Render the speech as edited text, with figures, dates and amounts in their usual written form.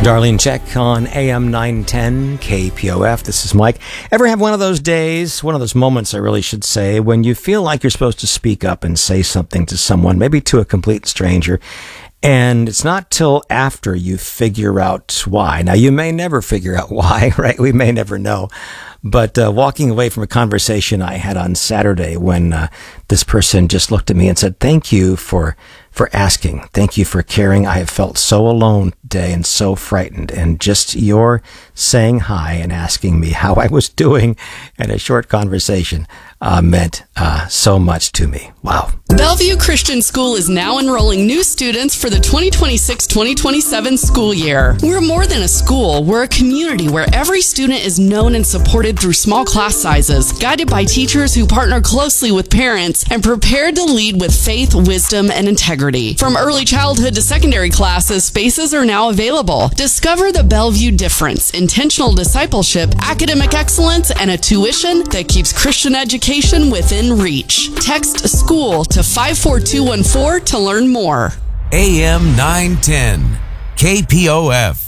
Darlene Check on AM 910 KPOF. This is Mike. Ever have one of those days, one of those moments, I really should say, when you feel like you're supposed to speak up and say something to someone, maybe to a complete stranger, and it's not till after you figure out why. Now, you may never figure out why, right? We may never know. But walking away from a conversation I had on Saturday when this person just looked at me and said, thank you for asking. Thank you for caring. I have felt so alone today and so frightened. And just your saying hi and asking me how I was doing in a short conversation meant so much to me. Wow. Bellevue Christian School is now enrolling new students for the 2026-2027 school year. We're more than a school. We're a community where every student is known and supported through small class sizes, guided by teachers who partner closely with parents and prepared to lead with faith, wisdom, and integrity. From early childhood to secondary classes, spaces are now available. Discover the Bellevue difference: intentional discipleship, academic excellence, and a tuition that keeps Christian education within reach. Text SCHOOL to 54214 to learn more. AM 910 KPOF.